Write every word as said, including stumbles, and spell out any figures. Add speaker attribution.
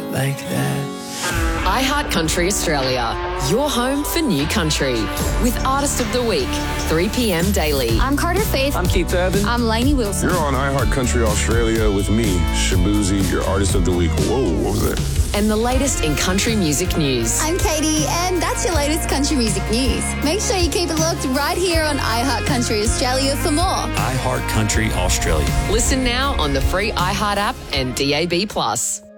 Speaker 1: like that.
Speaker 2: iHeart Country Australia, your home for new country. With Artist of the Week, three p.m. daily.
Speaker 3: I'm Carter Faith.
Speaker 4: I'm Keith Urban.
Speaker 3: I'm Lainey Wilson.
Speaker 5: You're on iHeart Country Australia with me, Shabuzi, your Artist of the Week. Whoa, what was that?
Speaker 2: And the latest in country music news.
Speaker 6: I'm Katie, and that's your latest country music news. Make sure you keep it locked right here on iHeart Country Australia for more.
Speaker 7: iHeart Country Australia.
Speaker 2: Listen now on the free iHeart app and D A B plus.